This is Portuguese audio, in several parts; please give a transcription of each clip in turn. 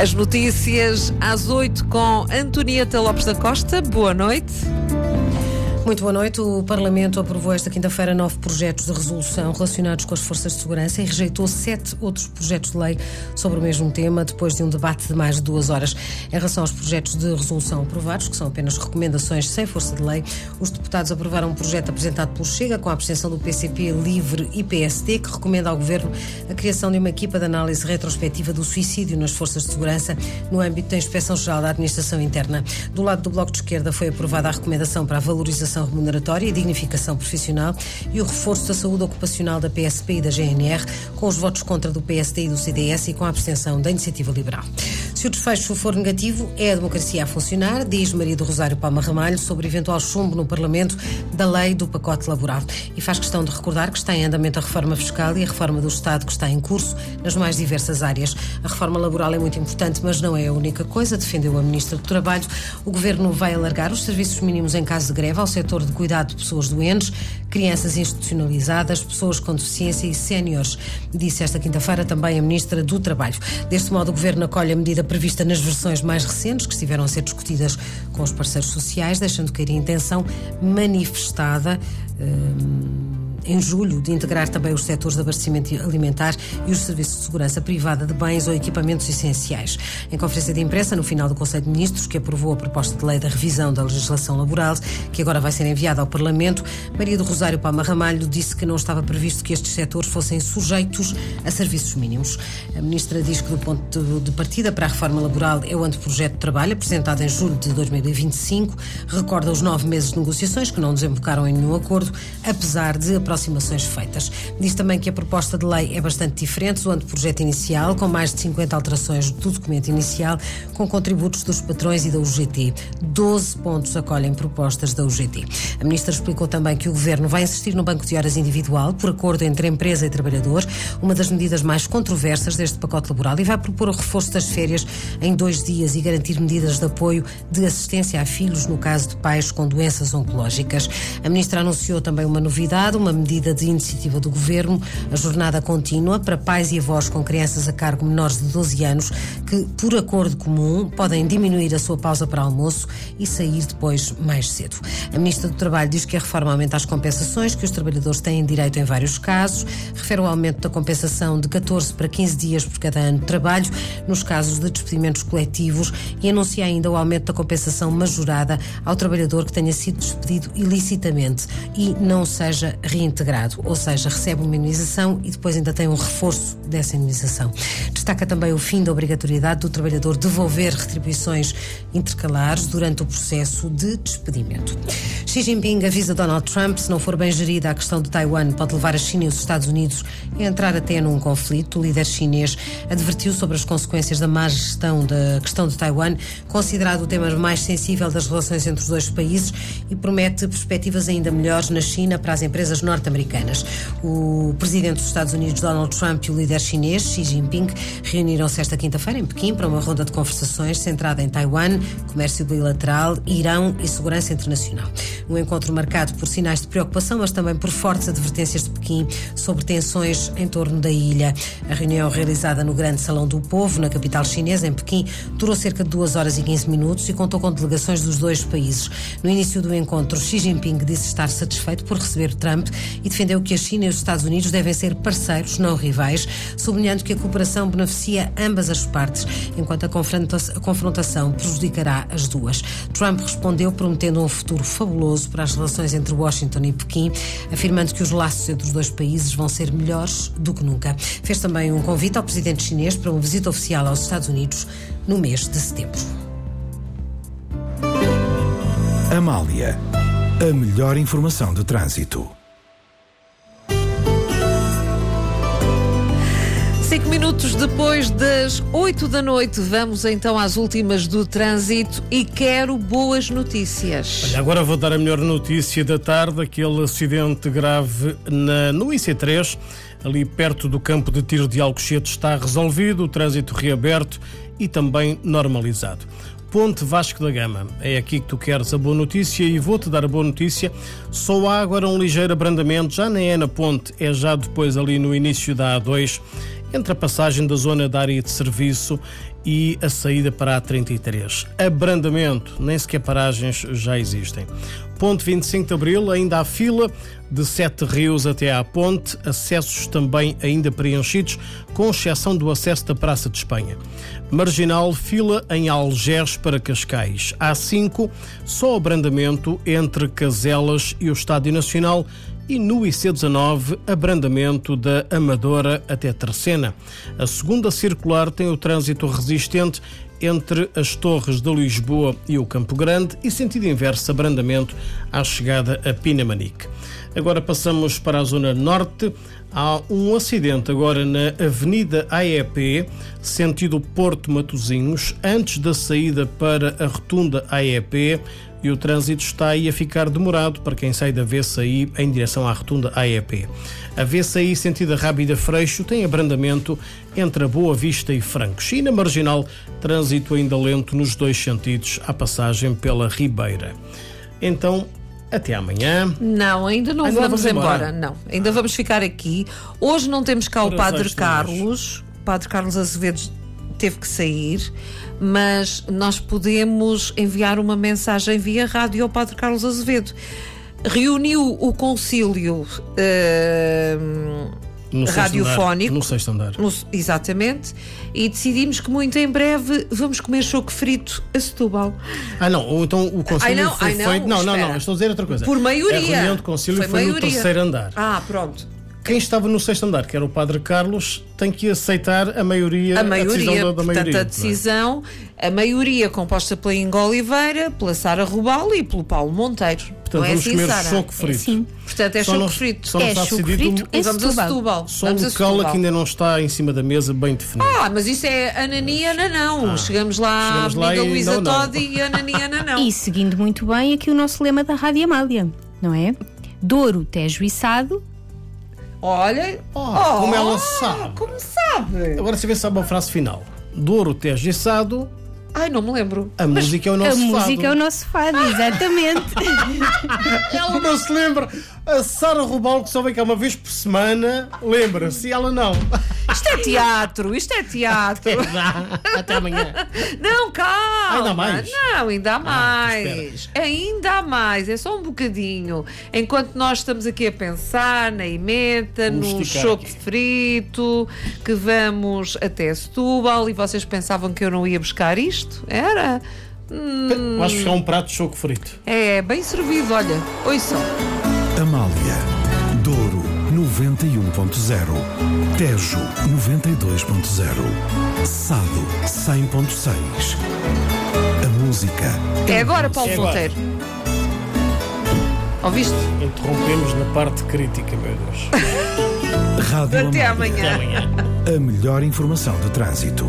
As notícias às 8 com Antonieta Lopes da Costa. Boa noite. Muito boa noite. O Parlamento aprovou esta quinta-feira 9 projetos de resolução relacionados com as forças de segurança e rejeitou 7 outros projetos de lei sobre o mesmo tema, depois de um debate de mais de 2 horas. Em relação aos projetos de resolução aprovados, que são apenas recomendações sem força de lei, os deputados aprovaram um projeto apresentado pelo Chega, com a abstenção do PCP, LIVRE e PSD, que recomenda ao Governo a criação de uma equipa de análise retrospectiva do suicídio nas forças de segurança no âmbito da Inspeção-Geral da Administração Interna. Do lado do Bloco de Esquerda foi aprovada a recomendação para a valorização remuneratória e dignificação profissional e o reforço da saúde ocupacional da PSP e da GNR, com os votos contra do PSD e do CDS e com a abstenção da Iniciativa Liberal. Se o desfecho for negativo, é a democracia a funcionar, diz Maria do Rosário Palma Ramalho sobre eventual chumbo no Parlamento da lei do pacote laboral. E faz questão de recordar que está em andamento a reforma fiscal e a reforma do Estado, que está em curso nas mais diversas áreas. A reforma laboral é muito importante, mas não é a única coisa, defendeu a Ministra do Trabalho. O Governo vai alargar os serviços mínimos em caso de greve ao setor de cuidado de pessoas doentes, crianças institucionalizadas, pessoas com deficiência e séniores, disse esta quinta-feira também a Ministra do Trabalho. Deste modo, o Governo acolhe a medida prevista nas versões mais recentes, que estiveram a ser discutidas com os parceiros sociais, deixando cair a intenção manifestada em julho de integrar também os setores de abastecimento alimentar e os serviços de segurança privada de bens ou equipamentos essenciais. Em conferência de imprensa, no final do Conselho de Ministros, que aprovou a proposta de lei da revisão da legislação laboral, que agora vai ser enviada ao Parlamento, Maria do Rosário Palma Ramalho disse que não estava previsto que estes setores fossem sujeitos a serviços mínimos. A Ministra diz que do ponto de partida para a reforma laboral é o anteprojeto de trabalho, apresentado em julho de 2025, recorda os 9 meses de negociações que não desembocaram em nenhum acordo, apesar de aproximações feitas. Diz também que a proposta de lei é bastante diferente do anteprojeto inicial, com mais de 50 alterações do documento inicial, com contributos dos patrões e da UGT. 12 pontos acolhem propostas da UGT. A Ministra explicou também que o Governo vai insistir no banco de horas individual, por acordo entre empresa e trabalhador, uma das medidas mais controversas deste pacote laboral, e vai propor o reforço das férias em 2 dias e garantir medidas de apoio de assistência a filhos no caso de pais com doenças oncológicas. A Ministra anunciou também uma novidade, uma medida de iniciativa do Governo, a jornada contínua para pais e avós com crianças a cargo menores de 12 anos que, por acordo comum, podem diminuir a sua pausa para almoço e sair depois mais cedo. A Ministra do Trabalho diz que a reforma aumenta as compensações que os trabalhadores têm direito em vários casos, refere o aumento da compensação de 14 para 15 dias por cada ano de trabalho nos casos de despedimentos coletivos e anuncia ainda o aumento da compensação majorada ao trabalhador que tenha sido despedido ilicitamente e não seja reintegrado, ou seja, recebe uma indenização e depois ainda tem um reforço dessa indenização. Destaca também o fim da obrigatoriedade do trabalhador devolver retribuições intercalares durante o processo de despedimento. Xi Jinping avisa Donald Trump, se não for bem gerida a questão de Taiwan, pode levar a China e os Estados Unidos a entrar até num conflito. O líder chinês advertiu sobre as consequências da má gestão da questão de Taiwan, considerado o tema mais sensível das relações entre os dois países, e promete perspectivas ainda melhores na China para as empresas norte-americanas. O presidente dos Estados Unidos, Donald Trump, e o líder chinês, Xi Jinping, reuniram-se esta quinta-feira em Pequim para uma ronda de conversações centrada em Taiwan, comércio bilateral, Irão e segurança internacional. Um encontro marcado por sinais de preocupação, mas também por fortes advertências de Pequim sobre tensões em torno da ilha. A reunião, realizada no Grande Salão do Povo, na capital chinesa, em Pequim, durou cerca de 2 horas e 15 minutos e contou com delegações dos dois países. No início do encontro, Xi Jinping disse estar satisfeito por receber Trump e defendeu que a China e os Estados Unidos devem ser parceiros, não rivais, sublinhando que a cooperação beneficia ambas as partes, enquanto a confrontação prejudicará as duas. Trump respondeu prometendo um futuro fabuloso para as relações entre Washington e Pequim, afirmando que os laços entre os dois países vão ser melhores do que nunca. Fez também um convite ao presidente chinês para uma visita oficial aos Estados Unidos no mês de setembro. Amália, a melhor informação de trânsito. 5 minutos depois das 8 da noite, vamos então às últimas do trânsito e quero boas notícias. Olha, agora vou dar a melhor notícia da tarde, aquele acidente grave no IC3, ali perto do campo de tiro de Alcochete, está resolvido, o trânsito reaberto e também normalizado. Ponte Vasco da Gama. É aqui que tu queres a boa notícia e vou-te dar a boa notícia. Só há agora um ligeiro abrandamento, já nem é na ponte, é já depois ali no início da A2, entre a passagem da zona da área de serviço e a saída para a A33. Abrandamento, nem sequer paragens já existem. Ponte 25 de Abril, ainda há fila de Sete Rios até à ponte, acessos também ainda preenchidos, com exceção do acesso da Praça de Espanha. Marginal, fila em Algés para Cascais. A5, só abrandamento entre Caselas e o Estádio Nacional, e no IC19, abrandamento da Amadora até Terceira. A segunda circular tem o trânsito resistente entre as Torres de Lisboa e o Campo Grande e sentido inverso, abrandamento à chegada a Pinamanique. Agora passamos para a zona norte. Há um acidente agora na Avenida AEP, sentido Porto Matosinhos, antes da saída para a rotunda AEP, e o trânsito está aí a ficar demorado para quem sai da VCI em direção à rotunda AEP. A VCI, sentido Rábida Freixo, tem abrandamento entre a Boa Vista e Francos. E na Marginal, trânsito ainda lento nos dois sentidos, à passagem pela Ribeira. Então, até amanhã. Não, ainda não vamos embora. Não, ainda vamos ficar aqui. Hoje não temos cá o Padre Carlos. O Padre Carlos Azevedo teve que sair, mas nós podemos enviar uma mensagem via rádio ao Padre Carlos Azevedo. Reuniu o concílio radiofónico no sexto andar. Exatamente, e decidimos que muito em breve vamos comer choco frito a Setúbal. Ou então o concílio foi feito. Não, estou a dizer outra coisa. Por maioria. A reunião do concílio foi no terceiro andar. Pronto. Quem estava no sexto andar, que era o Padre Carlos, tem que aceitar a maioria. A decisão da maioria. Portanto, a decisão, a maioria composta pela Inga Oliveira, pela Sara Rubal e pelo Paulo Monteiro. Portanto, vamos comer choco frito. Sim. Portanto, é choco frito. Só não está decidido e vamos a Setúbal. Só um local que ainda não está em cima da mesa bem definido. Mas isso é Anani e Ananão. Chegamos lá, amiga Luísa Todi e Anani e Ananão. E seguindo muito bem aqui o nosso lema da Rádio Amália, não é? Douro, Tejo e Sado. Olha, como ela sabe. Como sabe? Agora você vê se sabe a frase final. Douro, Tejo e Sado. Não me lembro. A música é o nosso fado. A música é o nosso fado, exatamente. Ela não se lembra. A Sara Rubal, que só vem cá uma vez por semana, lembra-se, e ela não. Isto é teatro. Até amanhã. Não, calma. Ainda há mais? Não, ainda há mais. Ainda há mais. É só um bocadinho. Enquanto nós estamos aqui a pensar na emenda, no choco frito, que vamos até Setúbal, e vocês pensavam que eu não ia buscar isto? Era? Vais buscar um prato de choco frito. É, bem servido, olha. Ouçam. Amália, Douro 91.0, Tejo 92.0, Sado 100.6. A música é agora, Paulo Monteiro. Ouviste? Interrompemos na parte crítica, meu Deus. Rádio Até Amália. amanhã. A melhor informação de trânsito.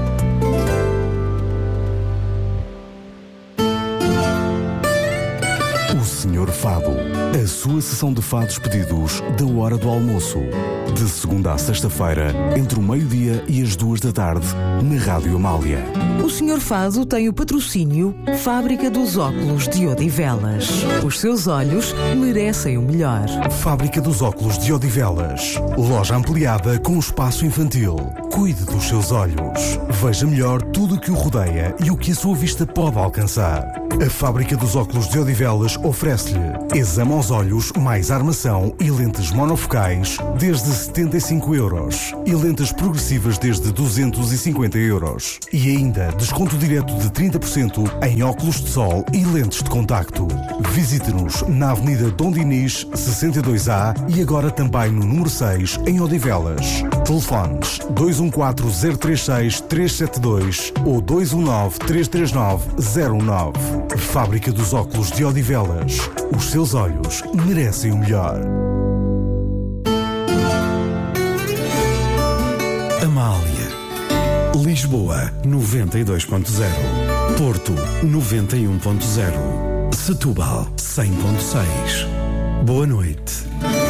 O Senhor Fado. A sua sessão de fados pedidos da hora do almoço. De segunda a sexta-feira, entre o meio-dia e as 2 da tarde, na Rádio Amália. O Senhor Fado tem o patrocínio Fábrica dos Óculos de Odivelas. Os seus olhos merecem o melhor. Fábrica dos Óculos de Odivelas. Loja ampliada com espaço infantil. Cuide dos seus olhos. Veja melhor tudo o que o rodeia e o que a sua vista pode alcançar. A Fábrica dos Óculos de Odivelas oferece-lhe exame aos olhos mais armação e lentes monofocais desde 75 euros e lentes progressivas desde 250 euros. E ainda desconto direto de 30% em óculos de sol e lentes de contacto. Visite-nos na Avenida Dom Dinis, 62A e agora também no número 6 em Odivelas. Telefones 214-036-372 ou 219-339-019. Fábrica dos Óculos de Odivelas. Os seus olhos merecem o melhor. Amália. Lisboa 92.0. Porto 91.0. Setúbal 100.6. Boa noite.